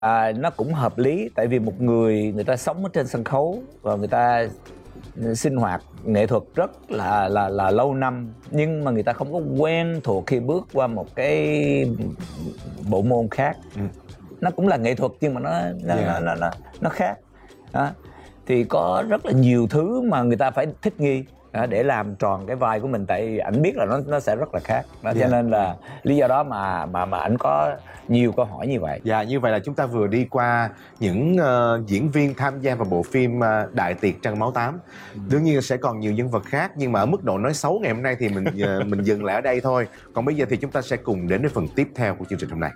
Nó cũng hợp lý, tại vì một người ta sống ở trên sân khấu và người ta sinh hoạt nghệ thuật rất là lâu năm, nhưng mà người ta không có quen thuộc khi bước qua một cái bộ môn khác. Nó cũng là nghệ thuật nhưng mà nó khác đó. Thì có rất là nhiều thứ mà người ta phải thích nghi để làm tròn cái vai của mình, tại ảnh biết là nó sẽ rất là khác đó. Cho nên là lý do đó mà ảnh có nhiều câu hỏi như vậy. Dạ, như vậy là chúng ta vừa đi qua những diễn viên tham gia vào bộ phim Đại Tiệc Trăng Máu 8. Đương nhiên sẽ còn nhiều nhân vật khác, nhưng mà ở mức độ nói xấu ngày hôm nay thì mình dừng lại ở đây thôi. Còn bây giờ thì chúng ta sẽ cùng đến với phần tiếp theo của chương trình hôm nay.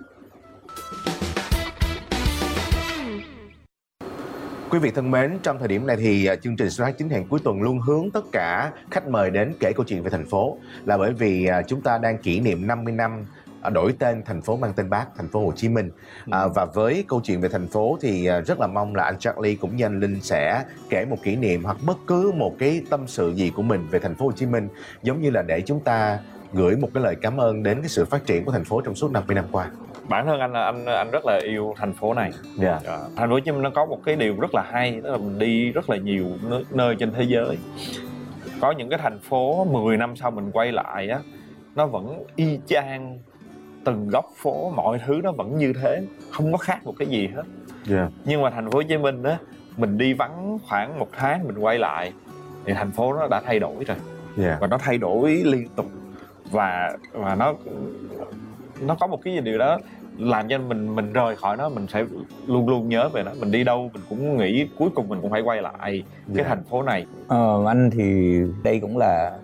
Quý vị thân mến, trong thời điểm này thì chương trình Số Hát Chính Hẹn cuối tuần luôn hướng tất cả khách mời đến kể câu chuyện về thành phố, là bởi vì chúng ta đang kỷ niệm 50 năm đổi tên thành phố mang tên Bác, thành phố Hồ Chí Minh. Và với câu chuyện về thành phố thì rất là mong là anh Charlie cũng như anh Linh sẽ kể một kỷ niệm hoặc bất cứ một cái tâm sự gì của mình về thành phố Hồ Chí Minh, giống như là để chúng ta gửi một cái lời cảm ơn đến cái sự phát triển của thành phố trong suốt 50 năm qua. Bản thân anh là anh rất là yêu thành phố này. Thành phố Hồ Chí Minh nó có một cái điều rất là hay, đó là mình đi rất là nhiều nơi trên thế giới. Có những cái thành phố 10 năm sau mình quay lại á, nó vẫn y chang, từng góc phố, mọi thứ nó vẫn như thế, không có khác một cái gì hết. Nhưng mà thành phố Hồ Chí Minh á, mình đi vắng khoảng 1 tháng mình quay lại thì thành phố nó đã thay đổi rồi. Và nó thay đổi liên tục, và nó có một cái gì đó làm cho mình rời khỏi nó, mình sẽ luôn luôn nhớ về nó. Mình đi đâu mình cũng nghĩ cuối cùng mình cũng phải quay lại cái thành phố này. Anh thì đây cũng là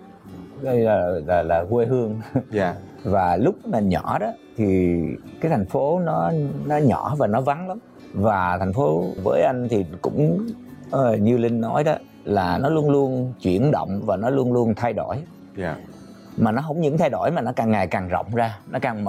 quê hương. Và lúc mà nhỏ đó thì cái thành phố nó nhỏ và nó vắng lắm. Và thành phố với anh thì cũng như Linh nói đó, là nó luôn luôn chuyển động và nó luôn luôn thay đổi. Mà nó không những thay đổi mà nó càng ngày càng rộng ra, nó càng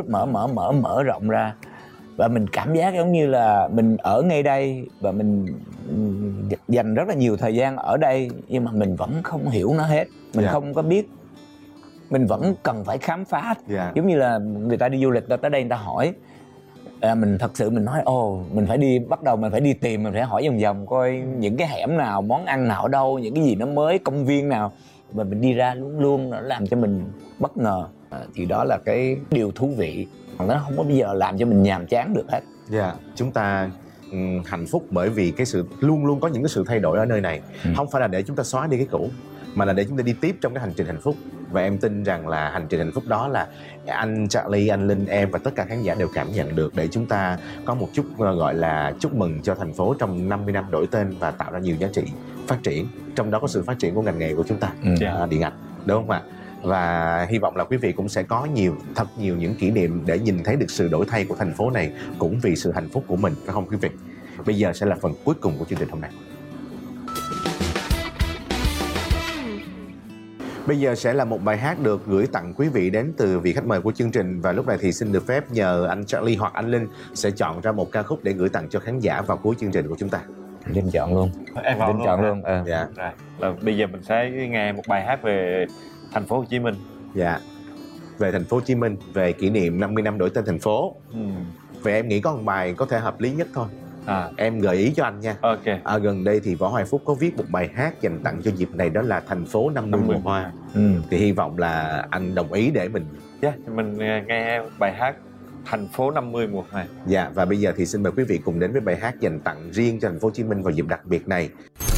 mở rộng ra. Và mình cảm giác giống như là mình ở ngay đây và mình dành rất là nhiều thời gian ở đây, nhưng mà mình vẫn không hiểu nó hết. Mình không có biết, mình vẫn cần phải khám phá. Giống như là người ta đi du lịch tới đây người ta hỏi, mình thật sự mình nói mình phải đi, bắt đầu mình phải đi tìm, mình phải hỏi vòng vòng coi những cái hẻm nào, món ăn nào ở đâu, những cái gì nó mới, công viên nào. Và mình đi ra luôn luôn nó làm cho mình bất ngờ. Thì đó là cái điều thú vị, nó không có bao giờ làm cho mình nhàm chán được hết. Chúng ta hạnh phúc bởi vì cái sự luôn luôn có những cái sự thay đổi ở nơi này. Không phải là để chúng ta xóa đi cái cũ, mà là để chúng ta đi tiếp trong cái hành trình hạnh phúc. Và em tin rằng là hành trình hạnh phúc đó là anh Charlie, anh Linh, em và tất cả khán giả đều cảm nhận được, để chúng ta có một chút gọi là chúc mừng cho thành phố trong 50 năm đổi tên và tạo ra nhiều giá trị phát triển. Trong đó có sự phát triển của ngành nghề của chúng ta, điện ảnh, đúng không ạ? Và hy vọng là quý vị cũng sẽ có thật nhiều những kỷ niệm để nhìn thấy được sự đổi thay của thành phố này, cũng vì sự hạnh phúc của mình, phải không quý vị? Bây giờ sẽ là phần cuối cùng của chương trình hôm nay. Bây giờ sẽ là một bài hát được gửi tặng quý vị đến từ vị khách mời của chương trình. Và lúc này thì xin được phép nhờ anh Charlie hoặc anh Linh sẽ chọn ra một ca khúc để gửi tặng cho khán giả vào cuối chương trình của chúng ta. Linh chọn luôn. Linh chọn luôn. Rồi, bây giờ mình sẽ nghe một bài hát về thành phố Hồ Chí Minh. Về thành phố Hồ Chí Minh, về kỷ niệm 50 năm đổi tên thành phố. Vậy em nghĩ có một bài có thể hợp lý nhất thôi. Em gợi ý cho anh nha. Gần đây thì Võ Hoài Phúc có viết một bài hát dành tặng cho dịp này, đó là Thành phố 50 mùa hoa. Thì hy vọng là anh đồng ý để mình mình nghe bài hát Thành phố 50 mùa hoa. Và bây giờ thì xin mời quý vị cùng đến với bài hát dành tặng riêng cho thành phố Hồ Chí Minh vào dịp đặc biệt này.